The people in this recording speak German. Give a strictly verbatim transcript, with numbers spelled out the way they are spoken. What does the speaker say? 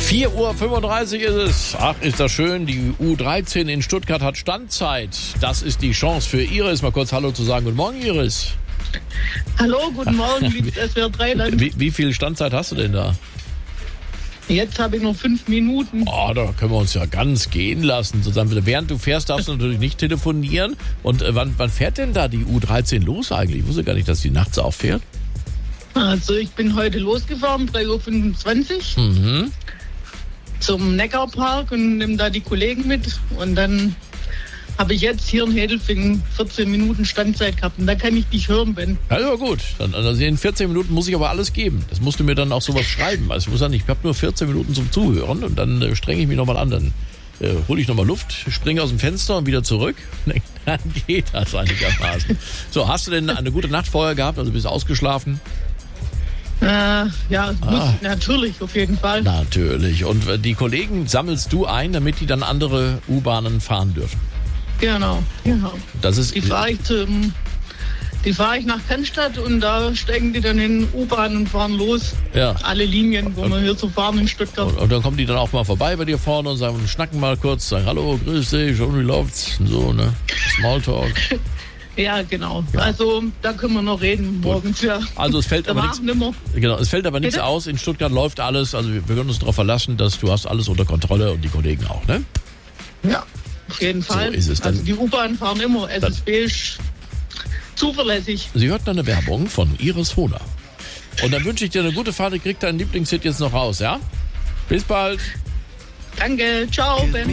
vier Uhr fünfunddreißig ist es. Ach, ist das schön. Die U dreizehn in Stuttgart hat Standzeit. Das ist die Chance für Iris, mal kurz Hallo zu sagen. Guten Morgen, Iris. Hallo, guten Morgen, liebes S W R drei Land. Wie, wie viel Standzeit hast du denn da? Jetzt habe ich noch fünf Minuten. Oh, da können wir uns ja ganz gehen lassen. Zusammen. Während du fährst, darfst du natürlich nicht telefonieren. Und äh, wann, wann fährt denn da die U dreizehn los eigentlich? Ich wusste gar nicht, dass die nachts auch fährt. Also ich bin heute losgefahren, drei Uhr fünfundzwanzig, Mhm. zum Neckarpark und nehme da die Kollegen mit. Und dann habe ich jetzt hier in Hedelfingen vierzehn Minuten Standzeit gehabt. Und da kann ich dich hören, Ben. Also gut, dann, also in vierzehn Minuten muss ich aber alles geben. Das musst du mir dann auch sowas schreiben. Also ich muss sagen, ich habe nur vierzehn Minuten zum Zuhören und dann äh, strenge ich mich nochmal an. Dann äh, hole ich nochmal Luft, springe aus dem Fenster und wieder zurück. Dann geht das einigermaßen. So, hast du denn eine gute Nacht vorher gehabt? Also bist du ausgeschlafen? Äh, ja, Ah. muss, natürlich, auf jeden Fall. Natürlich. Und äh, die Kollegen sammelst du ein, damit die dann andere U-Bahnen fahren dürfen? Genau, genau. Das ist, Die fahre ich zum... Die fahre ich nach Cannstatt und da steigen die dann in U-Bahn und fahren los. Ja. Alle Linien, wo wir hier so fahren in Stuttgart. Und, und dann kommen die dann auch mal vorbei bei dir vorne und sagen, schnacken mal kurz, sagen Hallo, grüß dich, und wie läuft's? Und so, ne? Smalltalk. Ja, genau. Ja. Also da können wir noch reden morgens. Ja. Also es fällt aber Danach nichts. nimmer. Genau, es fällt aber nichts Bitte? aus. In Stuttgart läuft alles. Also wir, wir können uns darauf verlassen, dass du hast alles unter Kontrolle und die Kollegen auch, ne? Ja, auf jeden Fall. ist es. Dann- Also die U-Bahn fahren immer. S S B ist zuverlässig. Sie hört eine Werbung von Iris Hohner. Und dann wünsche ich dir eine gute Fahrt. Ich krieg deinen Lieblingshit jetzt noch raus, ja? Bis bald. Danke, ciao, Ben.